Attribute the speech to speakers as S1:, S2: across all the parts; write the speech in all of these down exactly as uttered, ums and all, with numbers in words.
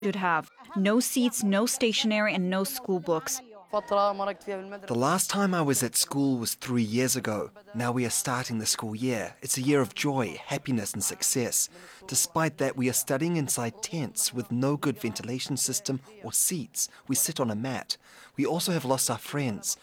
S1: should have. No seats, no stationery, and no school books.
S2: The last time I was at school was three years ago. Now we are starting the school year. It's a year of joy, happiness and success. Despite that, we are studying inside tents with no good ventilation system or seats. We sit on a mat. We also have lost our friends.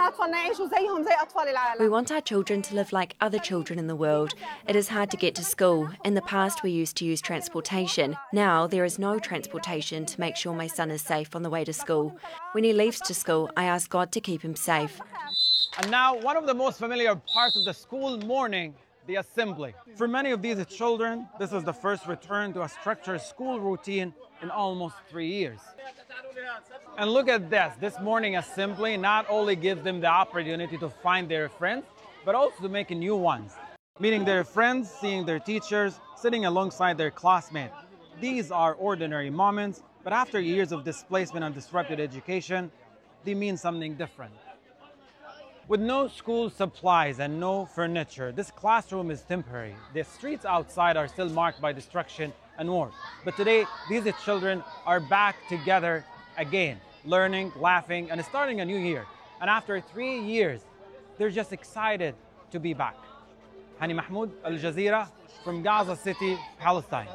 S3: We want our children to live like other children in the world. It is hard to get to school. In the past, we used to use transportation. Now, there is no transportation to make sure my son is safe on the way to school. When he leaves to school, I ask God to keep him safe.
S4: And now, one of the most familiar parts of the school morning, the assembly. For many of these children, this is the first return to a structured school routine in almost three years. And look at this. This morning assembly not only gives them the opportunity to find their friends, but also to make new ones. Meeting their friends, seeing their teachers, sitting alongside their classmates. These are ordinary moments, but after years of displacement and disrupted education, they mean something different. With no school supplies and no furniture, this classroom is temporary. The streets outside are still marked by destruction and war. But today, these children are back together again, learning, laughing, and starting a new year. And after three years, they're just excited to be back. Hani Mahmoud, Al Jazeera, from Gaza City, Palestine.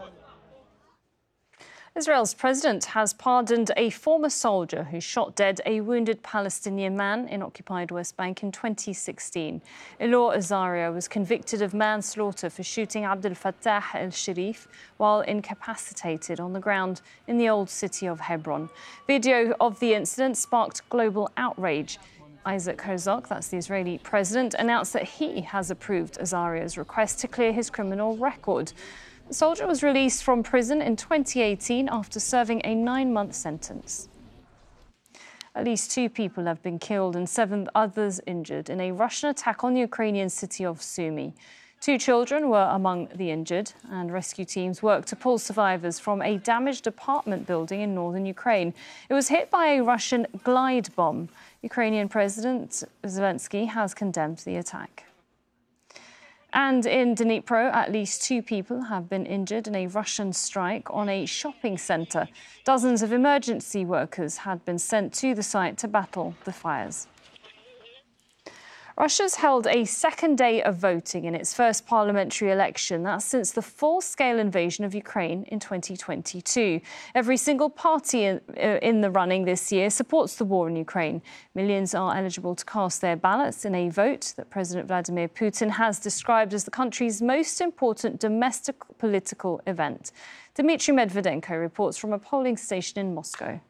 S5: Israel's president has pardoned a former soldier who shot dead a wounded Palestinian man in occupied West Bank in twenty sixteen. Elor Azaria was convicted of manslaughter for shooting Abdel Fattah el-Sharif while incapacitated on the ground in the old city of Hebron. Video of the incident sparked global outrage. Isaac Herzog, that's the Israeli president, announced that he has approved Azaria's request to clear his criminal record. The soldier was released from prison in twenty eighteen after serving a nine-month sentence. At least two people have been killed and seven others injured in a Russian attack on the Ukrainian city of Sumy. Two children were among the injured, and rescue teams worked to pull survivors from a damaged apartment building in northern Ukraine. It was hit by a Russian glide bomb. Ukrainian President Zelensky has condemned the attack. And in Dnipro, at least two people have been injured in a Russian strike on a shopping centre. Dozens of emergency workers had been sent to the site to battle the fires. Russia's held a second day of voting in its first parliamentary election. That's since the full-scale invasion of Ukraine in twenty twenty-two. Every single party in, uh, in the running this year supports the war in Ukraine. Millions are eligible to cast their ballots in a vote that President Vladimir Putin has described as the country's most important domestic political event. Dmitry Medvedenko reports from a polling station in Moscow.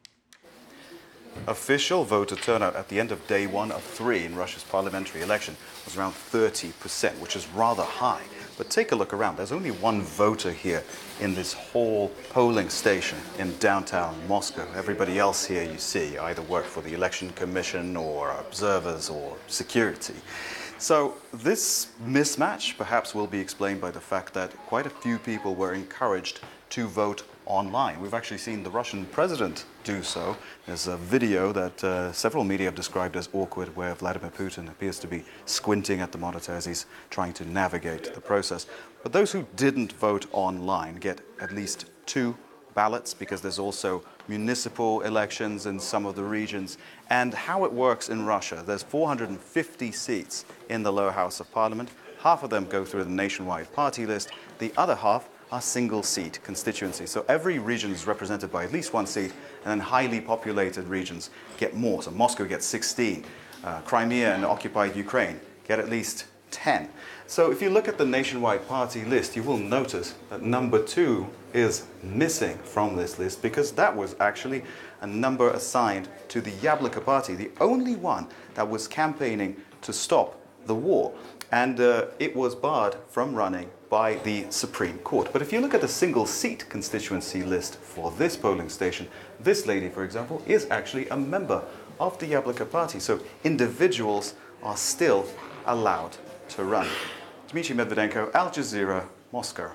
S6: Official voter turnout at the end of day one of three in Russia's parliamentary election was around thirty percent, which is rather high. But take a look around. There's only one voter here in this whole polling station in downtown Moscow. Everybody else here, you see, either work for the election commission or observers or security. So this mismatch perhaps will be explained by the fact that quite a few people were encouraged to vote online. We've actually seen the Russian president do so. There's a video that uh, several media have described as awkward, where Vladimir Putin appears to be squinting at the monitor as he's trying to navigate the process. But those who didn't vote online get at least two ballots, because there's also municipal elections in some of the regions. And how it works in Russia, there's four hundred fifty seats in the lower house of parliament. Half of them go through the nationwide party list. The other half are single-seat constituencies. So every region is represented by at least one seat, and then highly populated regions get more. So Moscow gets sixteen. Uh, Crimea and occupied Ukraine get at least ten. So if you look at the nationwide party list, you will notice that number two is missing from this list, because that was actually a number assigned to the Yabloko party, the only one that was campaigning to stop the war. And uh, it was barred from running by the Supreme Court. But if you look at the single-seat constituency list for this polling station, this lady, for example, is actually a member of the Yabloko party. So individuals are still allowed to run. Dmitry Medvedenko, Al Jazeera, Moscow.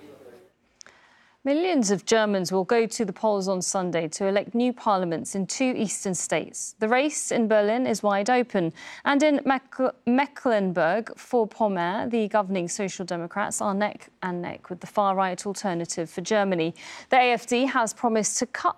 S5: Millions of Germans will go to the polls on Sunday to elect new parliaments in two eastern states. The race in Berlin is wide open. And in Mecklenburg-Vorpommern, the governing Social Democrats are neck and neck with the far-right Alternative for Germany. The A F D has promised to cut